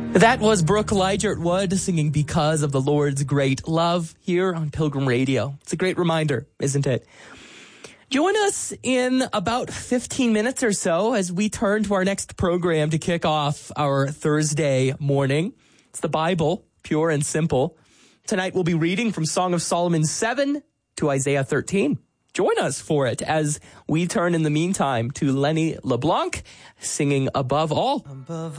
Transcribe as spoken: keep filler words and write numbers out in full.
That was Brooke Lygert Wood singing Because of the Lord's Great Love here on Pilgrim Radio. It's a great reminder, isn't it? Join us in about fifteen minutes or so as we turn to our next program to kick off our Thursday morning. It's the Bible, pure and simple. Tonight we'll be reading from Song of Solomon seven to Isaiah thirteen. Join us for it as we turn in the meantime to Lenny LeBlanc singing Above All. Above